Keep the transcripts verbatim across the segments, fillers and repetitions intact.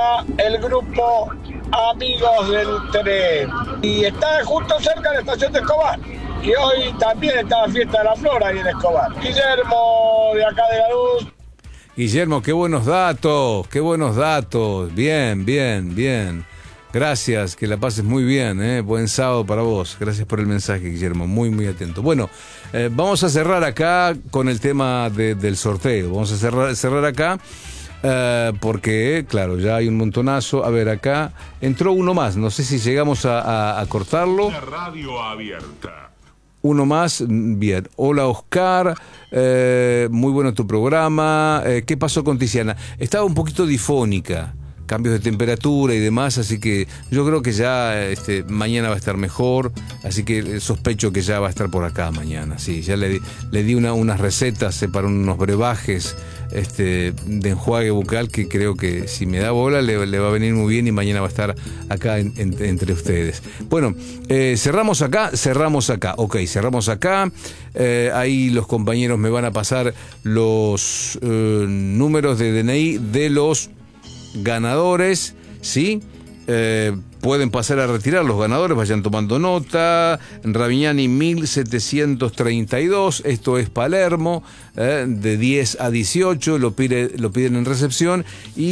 para el grupo Amigos del Tren. Y está justo cerca de la estación de Escobar. Y hoy también está la fiesta de la flor ahí en Escobar. Guillermo, de acá de Lanús. Guillermo, qué buenos datos, qué buenos datos. Bien, bien, bien. Gracias, que la pases muy bien, ¿eh? Buen sábado para vos. Gracias por el mensaje, Guillermo, muy, muy atento. Bueno, eh, vamos a cerrar acá con el tema de, del sorteo. Vamos a cerrar, cerrar acá eh, porque, claro, ya hay un montonazo. A ver, acá entró uno más. No sé si llegamos a, a, a cortarlo. Una radio abierta. Uno más, bien. Hola, Oscar, eh, muy bueno tu programa. Eh, ¿Qué pasó con Tiziana? Estaba un poquito difónica, cambios de temperatura y demás, así que yo creo que ya este, mañana va a estar mejor, así que sospecho que ya va a estar por acá mañana. Sí, ya le di, le di una, unas recetas para unos brebajes este, de enjuague bucal que creo que si me da bola le, le va a venir muy bien y mañana va a estar acá en, en, entre ustedes. Bueno, eh, cerramos acá, cerramos acá, ok, cerramos acá, eh, ahí los compañeros me van a pasar los eh, números de D N I de los ganadores, ¿sí? Eh, pueden pasar a retirar los ganadores, vayan tomando nota. Ravignani mil setecientos treinta y dos, esto es Palermo, eh, de diez a dieciocho, lo, pide, lo piden en recepción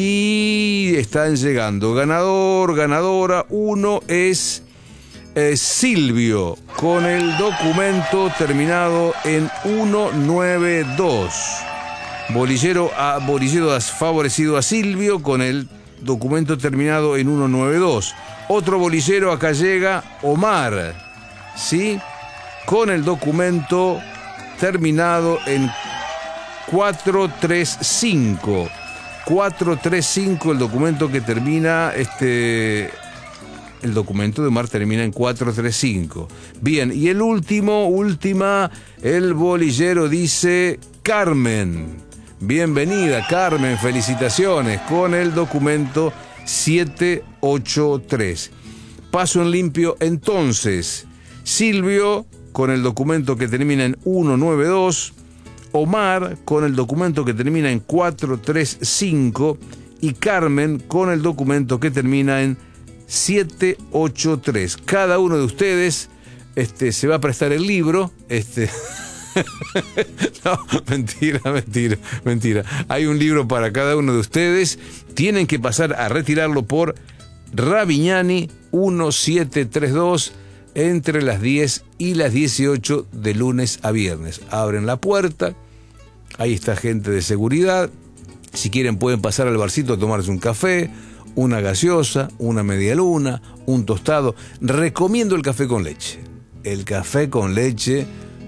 y están llegando. Ganador, ganadora, uno es eh, Silvio, con el documento terminado en ciento noventa y dos. Bolillero, a, bolillero has favorecido a Silvio con el documento terminado en ciento noventa y dos. Otro bolillero, acá llega Omar, ¿sí? Con el documento terminado en cuatrocientos treinta y cinco. cuatrocientos treinta y cinco, el documento que termina, este... El documento de Omar termina en cuatrocientos treinta y cinco. Bien, y el último, última, el bolillero dice Carmen. Bienvenida, Carmen, felicitaciones, con el documento setecientos ochenta y tres. Paso en limpio entonces. Silvio, con el documento que termina en ciento noventa y dos. Omar, con el documento que termina en cuatrocientos treinta y cinco. Y Carmen, con el documento que termina en setecientos ochenta y tres. Cada uno de ustedes este, se va a prestar el libro. Este... No, mentira, mentira, mentira. Hay un libro para cada uno de ustedes. Tienen que pasar a retirarlo por Ravignani mil setecientos treinta y dos entre las diez y las dieciocho de lunes a viernes. Abren la puerta, ahí está gente de seguridad. Si quieren pueden pasar al barcito a tomarse un café, una gaseosa, una media luna, un tostado. Recomiendo el café con leche. El café con leche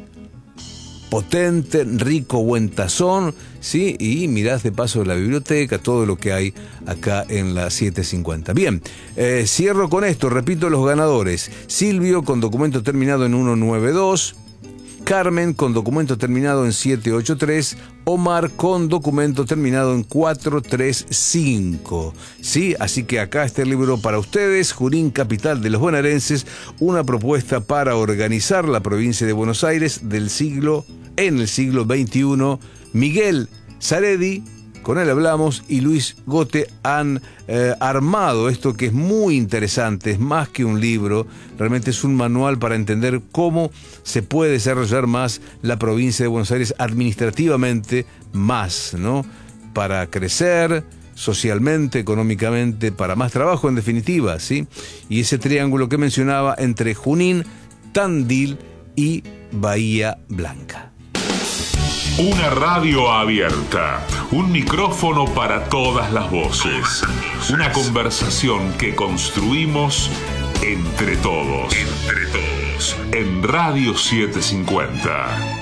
potente, rico, buen tazón, ¿sí? Y mirás de paso la biblioteca, todo lo que hay acá en la setecientos cincuenta. Bien, eh, cierro con esto, repito los ganadores. Silvio con documento terminado en ciento noventa y dos, Carmen con documento terminado en setecientos ochenta y tres, Omar con documento terminado en cuatrocientos treinta y cinco. ¿Sí? Así que acá está el libro para ustedes, Junín, capital de los bonaerenses, una propuesta para organizar la provincia de Buenos Aires del siglo, en el siglo veintiuno. Miguel Saredi, con él hablamos, y Luis Gote han eh, armado esto que es muy interesante, es más que un libro, realmente es un manual para entender cómo se puede desarrollar más la provincia de Buenos Aires administrativamente más, ¿no? Para crecer socialmente, económicamente, para más trabajo en definitiva, ¿sí? Y ese triángulo que mencionaba entre Junín, Tandil y Bahía Blanca. Una radio abierta, un micrófono para todas las voces, una conversación que construimos entre todos, entre todos, en Radio setecientos cincuenta.